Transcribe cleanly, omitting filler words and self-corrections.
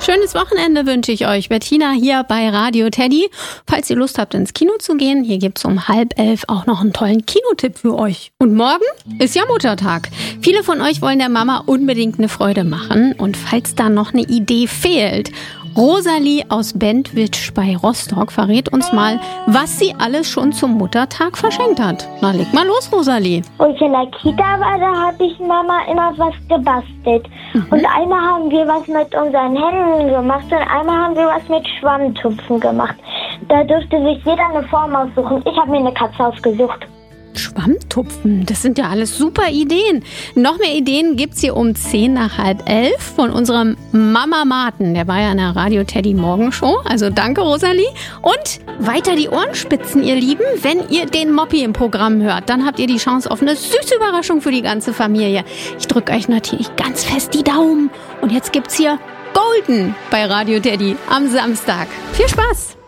Schönes Wochenende wünsche ich euch. Bettina hier bei Radio Teddy. Falls ihr Lust habt, ins Kino zu gehen, hier gibt's um 10:30 auch noch einen tollen Kinotipp für euch. Und morgen ist ja Muttertag. Viele von euch wollen der Mama unbedingt eine Freude machen. Und falls da noch eine Idee fehlt, Rosalie aus Bentwitsch bei Rostock verrät uns mal, was sie alles schon zum Muttertag verschenkt hat. Na, leg mal los, Rosalie. Wo ich in der Kita war, da habe ich Mama immer was gebastelt. Und einmal haben wir was mit unseren Händen gemacht und einmal haben wir was mit Schwammtupfen gemacht. Da durfte sich jeder eine Form aussuchen. Ich habe mir eine Katze ausgesucht. Schwammtupfen, das sind ja alles super Ideen. Noch mehr Ideen gibt's hier um 10:10 von unserem Mama Martin. Der war ja in der Radio Teddy Morgenshow. Also danke, Rosalie. Und weiter die Ohren spitzen, ihr Lieben. Wenn ihr den Moppi im Programm hört, dann habt ihr die Chance auf eine süße Überraschung für die ganze Familie. Ich drücke euch natürlich ganz fest die Daumen. Und jetzt gibt's hier Golden bei Radio Teddy am Samstag. Viel Spaß!